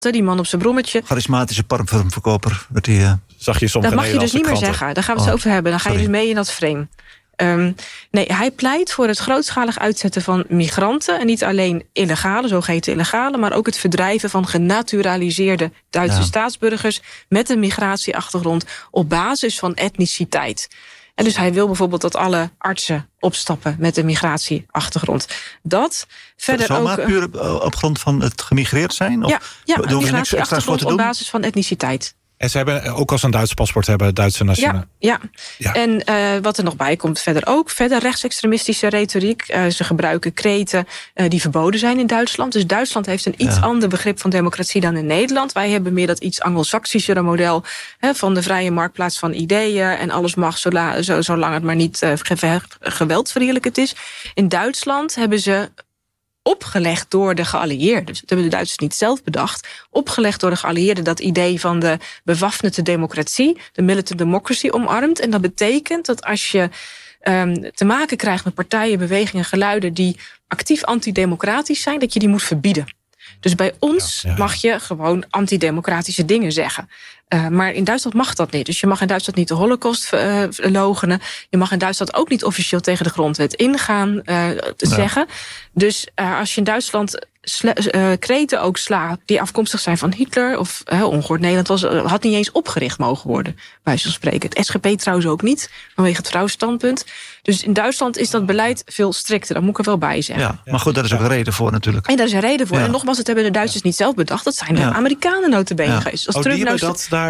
Die man op zijn brommetje. Charismatische parfumverkoper. Zag je soms dat mag je dus niet meer zeggen. Daar gaan we het over hebben. Dan ga je dus mee in dat frame. Nee, hij pleit voor het grootschalig uitzetten van migranten. En niet alleen illegale, zogeheten illegale, maar ook het verdrijven van genaturaliseerde Duitse staatsburgers met een migratieachtergrond op basis van etniciteit. En dus hij wil bijvoorbeeld dat alle artsen opstappen met een migratieachtergrond. Dat verder zomaar ook puur op grond van het gemigreerd zijn? Of een migratieachtergrond op basis van etniciteit. En ze hebben ook als een Duits paspoort hebben Duitse nationaliteit. Ja. En wat er nog bij komt verder rechtsextremistische retoriek. Ze gebruiken kreten die verboden zijn in Duitsland. Dus Duitsland heeft een iets ander begrip van democratie dan in Nederland. Wij hebben meer dat iets Anglo-Saxischere model van de vrije marktplaats van ideeën. En alles mag zolang het maar niet geweldverheerlijkend is. In Duitsland hebben ze opgelegd door de geallieerden. Dus dat hebben de Duitsers niet zelf bedacht. Opgelegd door de geallieerden dat idee van de bewapende democratie, de militant democracy, omarmt. En dat betekent dat als je te maken krijgt met partijen, bewegingen, geluiden die actief antidemocratisch zijn, dat je die moet verbieden. Dus bij ons mag je gewoon antidemocratische dingen zeggen. Maar in Duitsland mag dat niet. Dus je mag in Duitsland niet de Holocaust verloochenen. Je mag in Duitsland ook niet officieel tegen de grondwet ingaan zeggen. Dus als je in Duitsland kreten ook slaat die afkomstig zijn van Hitler of ongehoord Nederland had niet eens opgericht mogen worden, bij zo'n spreken. Het SGP trouwens ook niet, vanwege het vrouwenstandpunt. Dus in Duitsland is dat beleid veel strikter, dat moet ik er wel bij zeggen. Ja, maar goed, daar is ook een reden voor natuurlijk. En daar is een reden voor. Ja. En nogmaals, het hebben de Duitsers niet zelf bedacht. Dat zijn de Amerikanen nota bene geweest. Als Trump nou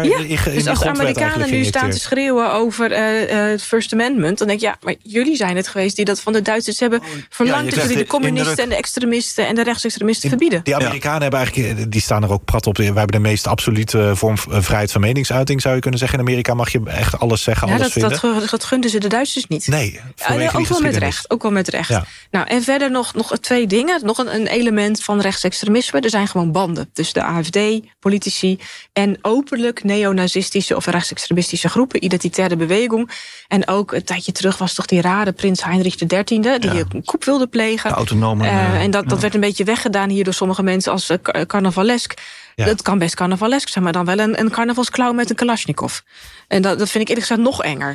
dus als de Amerikanen nu staan te schreeuwen over het First Amendment, dan denk ik, maar jullie zijn het geweest die dat van de Duitsers hebben verlangd dat jullie de communisten en de extremisten en de rechtsextremisten verbieden. Die Amerikanen hebben eigenlijk, die staan er ook prat op. Wij hebben de meest absolute vorm vrijheid van meningsuiting, zou je kunnen zeggen. In Amerika mag je echt alles zeggen, alles vinden. Dat gunden ze de Duitsers niet. Nee, ook wel met recht. Ja. Nou, en verder nog 2 dingen. Nog een element van rechtsextremisme. Er zijn gewoon banden tussen de AfD, politici en openlijk neonazistische of rechtsextremistische groepen, identitaire beweging. En ook een tijdje terug was toch die rare prins Heinrich XIII die een coup wilde plegen. Autonome. En dat werd een beetje weggedaan hier door sommige mensen als carnavalesk. Ja. Dat kan best carnavalesk zijn, maar dan wel een carnavalsclown met een Kalashnikov. En dat vind ik eerlijk gezegd nog enger.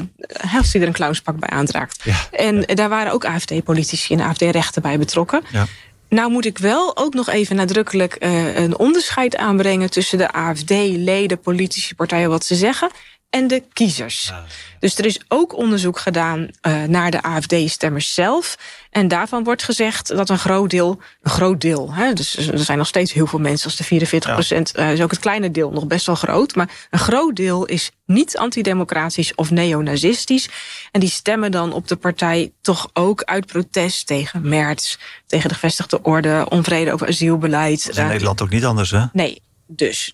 Als hij er een clownspak bij aandraagt. Ja. En daar waren ook AfD-politici en AfD-rechten bij betrokken. Ja. Nou moet ik wel ook nog even nadrukkelijk een onderscheid aanbrengen tussen de AfD-leden, politici, partijen, wat ze zeggen, en de kiezers. Dus er is ook onderzoek gedaan naar de AfD-stemmers zelf. En daarvan wordt gezegd dat een groot deel, dus er zijn nog steeds heel veel mensen, als de 44%, is ook het kleine deel nog best wel groot, maar een groot deel is niet antidemocratisch of neonazistisch. En die stemmen dan op de partij toch ook uit protest tegen Merz, tegen de gevestigde orde, onvrede over asielbeleid. Dat is in Nederland ook niet anders, hè? Nee, dus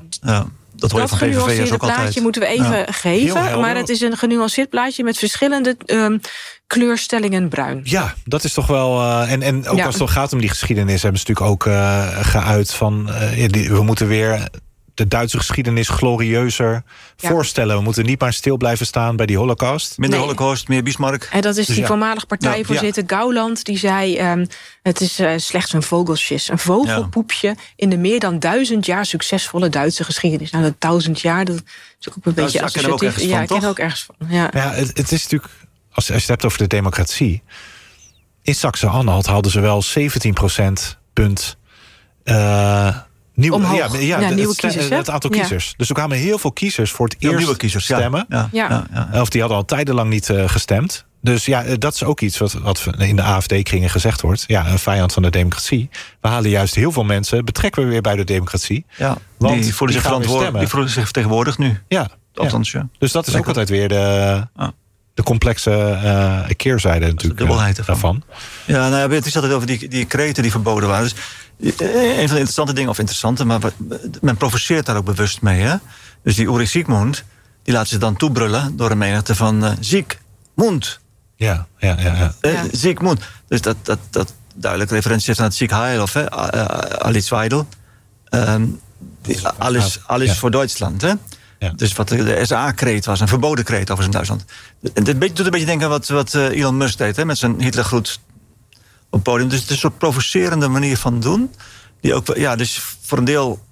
dat genuanceerde plaatje moeten we even geven. Maar het is een genuanceerd plaatje met verschillende kleurstellingen bruin. Ja, dat is toch wel. En ook als het toch gaat om die geschiedenis, hebben ze natuurlijk ook geuit van we moeten weer de Duitse geschiedenis glorieuzer voorstellen. We moeten niet maar stil blijven staan bij die Holocaust. Minder Holocaust, meer Bismarck. En dat is die voormalig partijvoorzitter Gauland, die zei, het is slechts een vogelsjes, een vogelpoepje in de meer dan 1000 jaar succesvolle Duitse geschiedenis. Nou, dat 1000 jaar, dat is ook een beetje associatief. Ja, ik ken er ook ergens van. Ja, het is natuurlijk, als je het hebt over de democratie, in Saxe-Anhalt hadden ze wel 17% nieuwe kiezers. Het aantal kiezers. Dus er kwamen heel veel kiezers voor het eerst nieuwe kiezers, stemmen. Of die hadden al tijdenlang niet gestemd. Dus dat is ook iets wat in de AfD-kringen gezegd wordt. Ja, een vijand van de democratie. We halen juist heel veel mensen, betrekken we weer bij de democratie. Ja, want die voelen zich vertegenwoordigd nu. Ja, althans, Dus dat is ook altijd weer de complexe keerzijde natuurlijk. De dubbelheid daarvan. Ja, het is altijd over die kreten die verboden waren. Dus een van de interessante dingen, maar men provoceert daar ook bewust mee. Hè? Dus die Ulrich Siegmund, die laat zich dan toebrullen door een menigte van Siegmund. Ja. Siegmund. Dus dat duidelijk referentie heeft aan het Siegheil of Alice Weidel. Alles voor Duitsland. Hè? Ja. Dus wat de SA-kreet was, een verboden kreet over zijn Duitsland. Het doet een beetje denken aan wat Elon Musk deed, hè, met zijn Hitlergroet op het podium. Dus het is een soort provocerende manier van doen. Die ook, dus voor een deel